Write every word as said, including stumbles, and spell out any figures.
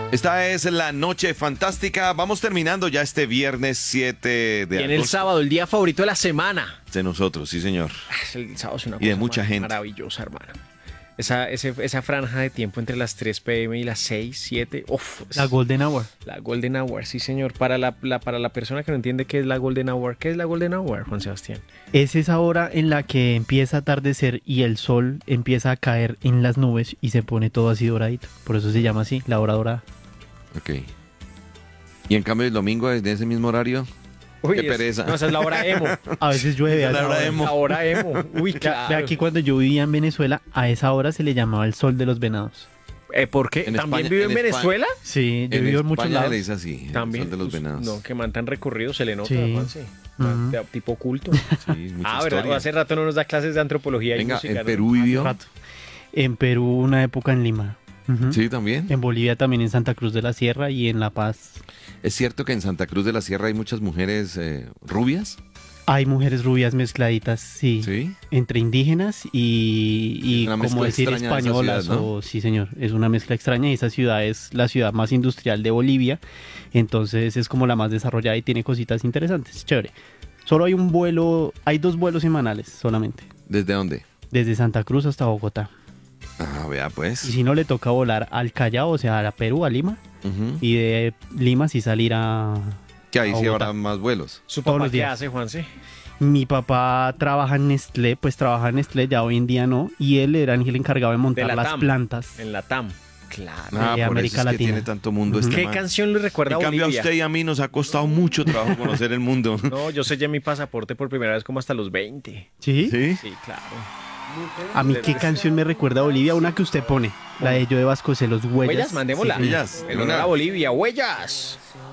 Esta es la noche fantástica. Vamos terminando ya este viernes siete de Y en el agosto. sábado, el día favorito de la semana. De nosotros, sí, señor. El sábado es una Y de cosa mucha mar- gente. maravillosa, hermano. Esa, ese- esa franja de tiempo entre las tres pe eme y las seis, siete. Uf, es- La Golden Hour. la Golden Hour, sí, señor. Para la, la- para la persona que no entiende qué es la Golden Hour, ¿qué es la Golden Hour, Juan Sebastián? Es esa hora en la que empieza a atardecer y el sol empieza a caer en las nubes y se pone todo así doradito. Por eso se llama así, la hora dorada. Ok. Y en cambio el domingo, en ese mismo horario, Uy, qué es- pereza. No, esa es la hora emo. A veces llueve. Esa a es la esa hora hora. emo. La hora emo. Uy, Ve- claro. Ve aquí cuando yo vivía en Venezuela, a esa hora se le llamaba el sol de los venados. Eh, ¿Por qué? En ¿También España- vive en en España- Venezuela? Sí, yo en vivo en muchos España lados. le dice así, el También. sol de los Pues, venados. No, que man tan recorrido se le nota, Sí. Juanse. Ujú. De- Tipo culto. Sí, mucha Ah, ¿verdad? historia. Hace rato no nos da clases de antropología y Venga, música, en ¿no? Perú vivió. Rato. En Perú una época en Lima. Ujú. Sí, también. En Bolivia también, en Santa Cruz de la Sierra y en La Paz. Es cierto que en Santa Cruz de la Sierra hay muchas mujeres eh, rubias. Hay mujeres rubias mezcladitas, sí. Sí. Entre indígenas y, y Es una como mezcla decir extraña de esa españolas. ciudad, ¿no? O, sí, señor. Es una mezcla extraña y esa ciudad es la ciudad más industrial de Bolivia. Entonces es como la más desarrollada y tiene cositas interesantes. Chévere. Solo hay un vuelo, hay dos vuelos semanales solamente. ¿Desde dónde? Desde Santa Cruz hasta Bogotá. Ah, vea Y pues. si no, le toca volar al Callao, o sea, a Perú, a Lima. Ujú. Y de Lima sí salir a... Que ahí a sí Bogotá. habrá más vuelos. ¿Su todos papá los qué días. hace, Juanse? Mi papá trabaja en Nestlé, pues trabaja en Nestlé, ya hoy en día no. Y él era el encargado de montar la las TAM. plantas. En la T A M. Claro. Ah, de por América eso es que Latina. tiene tanto mundo Ujú. este ¿Qué man. canción le recuerda En a cambio, a Bolivia? usted y a mí nos ha costado mucho trabajo conocer el mundo. No, yo sellé mi pasaporte por primera vez como hasta los veinte. ¿Sí? ¿Sí? Sí, claro. A mí, ¿qué canción me recuerda a Bolivia? Una que usted pone, la de Joe Vasconcelos, Huellas. Huellas, mandémosla. Sí, señor. Huellas. En honor a Bolivia, huellas.